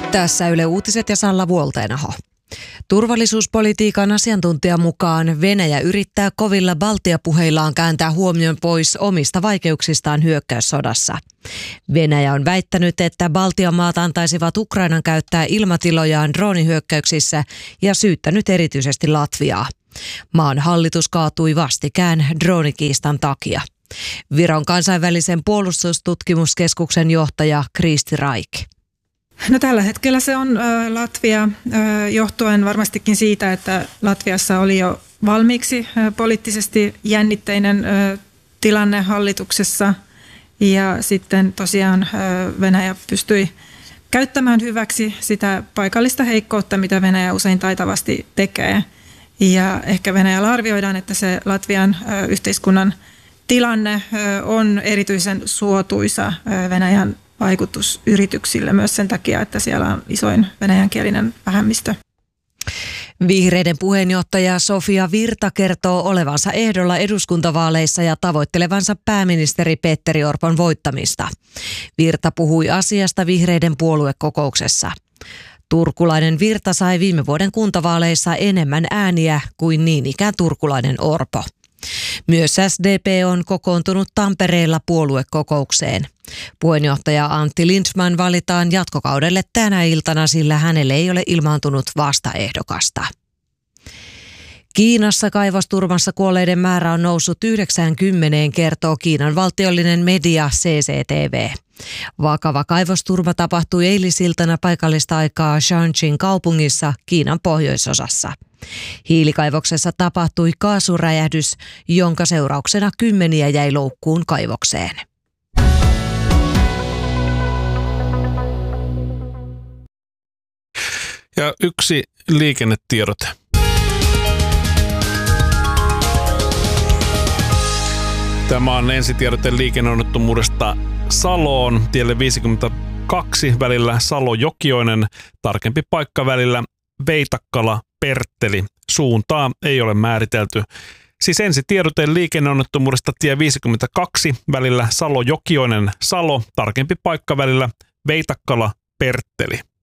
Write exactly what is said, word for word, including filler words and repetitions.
Tässä Yle Uutiset ja Salla Vuolteenaho. Turvallisuuspolitiikan asiantuntijan mukaan Venäjä yrittää kovilla Baltia-puheillaan kääntää huomion pois omista vaikeuksistaan hyökkäyssodassa. Venäjä on väittänyt, että Baltian maat antaisivat Ukrainan käyttää ilmatilojaan droonihyökkäyksissä ja syyttänyt erityisesti Latviaa. Maan hallitus kaatui vastikään droonikiistan takia. Viron kansainvälisen puolustustutkimuskeskuksen johtaja Kristi Raik. No tällä hetkellä se on ä, Latvia ä, johtuen varmastikin siitä, että Latviassa oli jo valmiiksi ä, poliittisesti jännitteinen ä, tilanne hallituksessa ja sitten tosiaan ä, Venäjä pystyi käyttämään hyväksi sitä paikallista heikkoutta, mitä Venäjä usein taitavasti tekee. Ja ehkä Venäjällä arvioidaan, että se Latvian ä, yhteiskunnan tilanne ä, on erityisen suotuisa ä, Venäjän vaikutusyrityksille myös sen takia, että siellä on isoin venäjänkielinen vähemmistö. Vihreiden puheenjohtaja Sofia Virta kertoo olevansa ehdolla eduskuntavaaleissa ja tavoittelevansa pääministeri Petteri Orpon voittamista. Virta puhui asiasta Vihreiden puoluekokouksessa. Turkulainen Virta sai viime vuoden kuntavaaleissa enemmän ääniä kuin niin ikään turkulainen Orpo. Myös S D P on kokoontunut Tampereella puoluekokoukseen. Puheenjohtaja Antti Lindman valitaan jatkokaudelle tänä iltana, sillä hänelle ei ole ilmaantunut vastaehdokasta. Kiinassa kaivosturmassa kuolleiden määrä on noussut yhdeksäänkymmeneen, kertoo Kiinan valtiollinen media C C T V. Vakava kaivosturma tapahtui eilisiltana paikallista aikaa Shanxin kaupungissa Kiinan pohjoisosassa. Hiilikaivoksessa tapahtui kaasuräjähdys, jonka seurauksena kymmeniä jäi loukkuun kaivokseen. Ja yksi liikennetiedote. Tämä on ensitiedote liikenneonnettomuudesta Saloon, tielle viisikymmentäkaksi välillä Salo-Jokioinen, tarkempi paikka välillä Veitakkala-Pertteli. Suuntaa ei ole määritelty. Siis ensitiedote liikenneonnettomuudesta tie viisikymmentäkaksi välillä Salo-Jokioinen Salo, tarkempi paikka välillä Veitakkala-Pertteli.